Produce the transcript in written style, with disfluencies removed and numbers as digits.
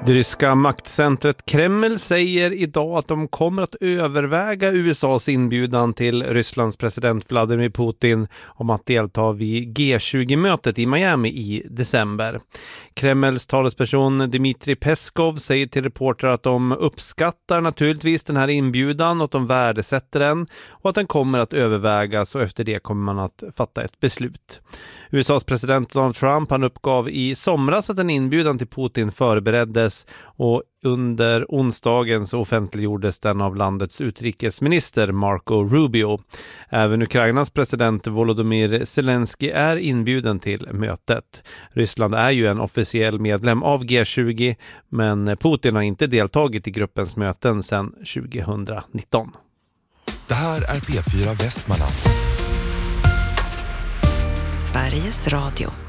Det ryska maktcentret Kreml säger idag att de kommer att överväga USAs inbjudan till Rysslands president Vladimir Putin om att delta vid G20-mötet i Miami i december. Kremls talesperson Dmitry Peskov säger till reportrar att de uppskattar naturligtvis den här inbjudan och att de värdesätter den och att den kommer att övervägas, och efter det kommer man att fatta ett beslut. USAs president Donald Trump, han uppgav i somras att en inbjudan till Putin förbereddes, och under onsdagen så offentliggjordes den av landets utrikesminister Marco Rubio. Även Ukrainas president Volodymyr Zelensky är inbjuden till mötet. Ryssland är ju en officiell medlem av G20, men Putin har inte deltagit i gruppens möten sedan 2019. Det här är P4 Västmanland. Sveriges Radio.